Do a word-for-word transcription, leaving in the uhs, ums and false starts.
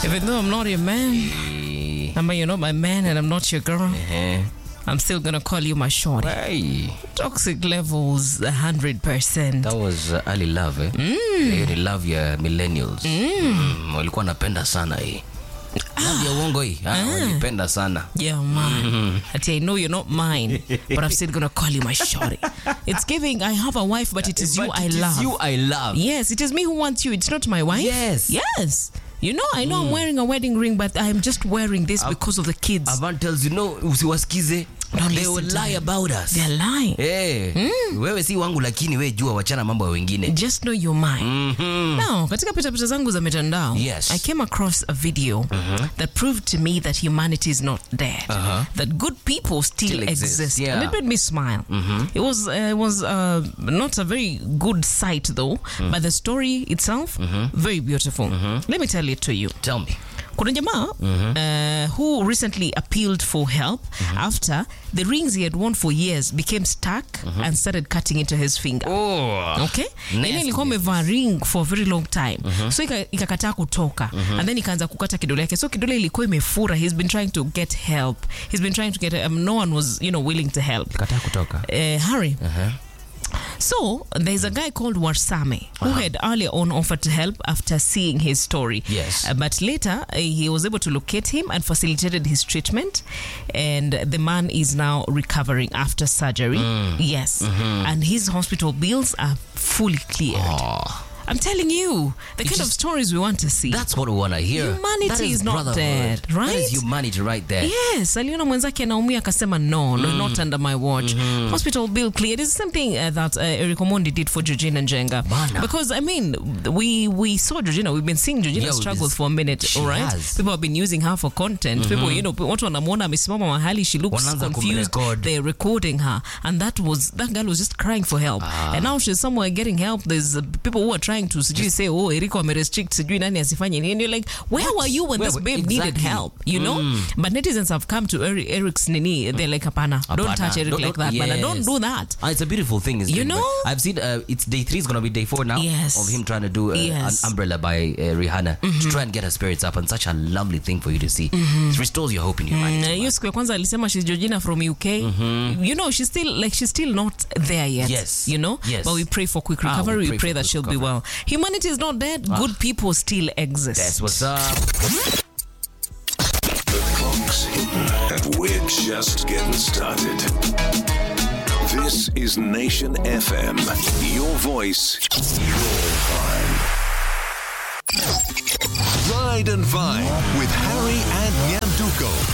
Even though I'm not your man, Hey. I mean, you're not my man and I'm not your girl, Uh-huh. I'm still gonna call you my shorty. Hey. Toxic levels, one hundred percent. That was uh, early love, eh? Mm. They love your millennials. Mm. Walikuwa napenda sana hii. Love ya uongo hii. Ah, walipenda sana. Yeah, man. Ati I know you're not mine, but I'm still gonna call you my shorty. It's giving, I have a wife, but it is But you it I is love. you I love. Yes, it is me who wants you. It's not my wife. Yes. Yes. You know, I know I'm wearing a wedding ring, but I'm just wearing this because of the kids. Avan tells you, no, usiwasikize. Don't They listen will to lie them. about us. They're lying. Eh. Wewe si wangu lakini wewe jua wachana mambo ya wengine. Just know you're mine. Mhm. Now, katika pita pita zangu za mitandao, Yes. I came across a video that proved to me that humanity is not dead. Uh-huh. That good people still, Still exist, exist. yeah. And it made me smile. It was uh, it was uh, not a very good sight though, but the story itself, very beautiful. Let me tell it to you. Tell me. Kuna jamaa uh, who recently appealed for help after the rings he had worn for years became stuck and started cutting into his finger. Oh. Okay? Nasty. Yani alikuwa amevaa ring for a very long time. So ika- ikakataa kutoka. And then ikaanza kukata kidole yake. So kidole ilikuwa imefura. He's been trying to get help. He's been trying to get um, no one was, you know, willing to help. Kataa kutoka. Uh, Harry. Uh-huh. So there's a guy called Warsame who had earlier on offered to help after seeing his story. Yes. Uh, but later uh, he was able to locate him and facilitated his treatment, and the man is now recovering after surgery. Yes. And his hospital bills are fully cleared. Oh. I'm telling you, the It kind of just- stories we want to see. That's what we want to hear. Humanity That is not brotherhood. dead, right? That is humanity right there. Yes, aliona mwenzake anaumia akasema no, no, not under my watch. Hospital bill cleared. It's the same thing uh, that uh, Eric Omondi did for Georgina Njenga. Bana. Because I mean, we we saw Georgina. We've been seeing Georgina Yeah, we've struggle been- for a minute. she All right, has. people have been using her for content. People, you know, watu wanamuona amesimama mahali. She looks Wanaanza confused. kumrecord. They're recording her, and that was that girl was just crying for help. And now she's somewhere getting help. There's uh, people who are trying to sijui say, oh, Eriko amerestrict sijui nani asifanye nini. And you're like, where were you when Where this were- babe needed exactly. help? You know, but netizens have come to Eric, Eric's nini. They're like, apana, don't Apana. touch Eric Don't- like don't- that, man. Don't yes. do that. Ah, it's a beautiful thing, isn't You it? But know? I've seen uh, it's day three is gonna be day four now. Yes. Of him trying to do uh, Yes. an umbrella by uh, Rihanna to try and get her spirits up, and such a lovely thing for you to see. It restores your hope in your mind. Na hiyo siku ya kwanza alisema she's Georgina from U K. You know, she's still like she's still not there yet. Yes. You know? Yes. But we pray for quick Ah, we recovery. we pray pray, for that quick she'll be recovery. well. Humanity is not dead. Good people still exist. That's what's up. The clock's hidden, and we're just getting started. This is Nation F M. Your voice, your vibe. Ride and Vibe with Harry and Nyanduko.